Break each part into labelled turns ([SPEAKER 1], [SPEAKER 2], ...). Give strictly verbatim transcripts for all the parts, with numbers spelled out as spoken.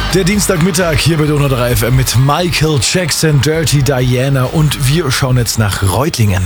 [SPEAKER 1] Der Dienstagmittag hier bei Donau drei F M mit Michael Jackson, Dirty Diana und wir schauen jetzt nach Reutlingen.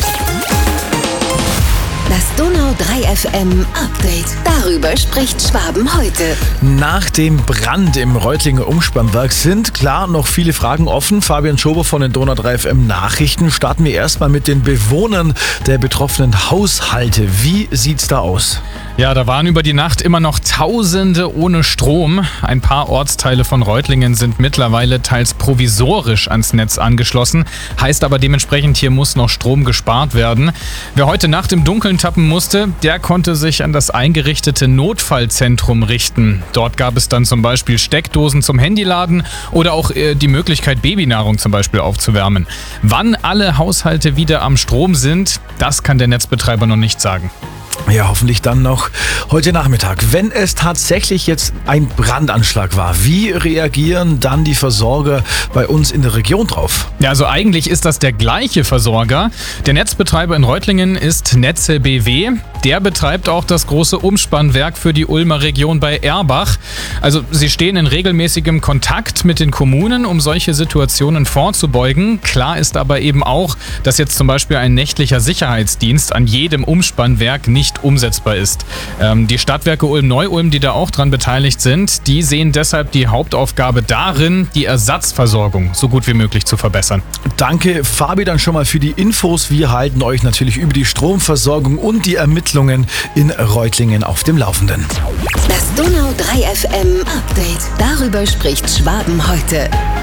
[SPEAKER 2] Das Donau drei F M Update. Darüber spricht Schwaben heute.
[SPEAKER 1] Nach dem Brand im Reutlinger Umspannwerk sind klar noch viele Fragen offen. Fabian Schober von den Donau drei F M Nachrichten. Starten wir erstmal mit den Bewohnern der betroffenen Haushalte. Wie sieht's da aus?
[SPEAKER 3] Ja, da waren über die Nacht immer noch Tausende ohne Strom. Ein paar Ortsteile von Reutlingen sind mittlerweile teils provisorisch ans Netz angeschlossen. Heißt aber dementsprechend, hier muss noch Strom gespart werden. Wer heute Nacht im Dunkeln tappen musste, der konnte sich an das eingerichtete Notfallzentrum richten. Dort gab es dann zum Beispiel Steckdosen zum Handyladen oder auch äh, die Möglichkeit, Babynahrung zum Beispiel aufzuwärmen. Wann alle Haushalte wieder am Strom sind, das kann der Netzbetreiber noch nicht sagen.
[SPEAKER 1] Ja, hoffentlich dann noch heute Nachmittag. Wenn es tatsächlich jetzt ein Brandanschlag war, wie reagieren dann die Versorger bei uns in der Region drauf?
[SPEAKER 3] Ja, also eigentlich ist das der gleiche Versorger. Der Netzbetreiber in Reutlingen ist Netze B W. Der betreibt auch das große Umspannwerk für die Ulmer Region bei Erbach. Also sie stehen in regelmäßigem Kontakt mit den Kommunen, um solche Situationen vorzubeugen. Klar ist aber eben auch, dass jetzt zum Beispiel ein nächtlicher Sicherheitsdienst an jedem Umspannwerk nicht umsetzbar ist. Ähm, die Stadtwerke Ulm-Neu-Ulm, die da auch dran beteiligt sind, die sehen deshalb die Hauptaufgabe darin, die Ersatzversorgung so gut wie möglich zu verbessern.
[SPEAKER 1] Danke, Fabi, dann schon mal für die Infos. Wir halten euch natürlich über die Stromversorgung und die Ermittlungen in Reutlingen auf dem Laufenden.
[SPEAKER 2] Das Donau drei F M Update. Darüber spricht Schwaben heute.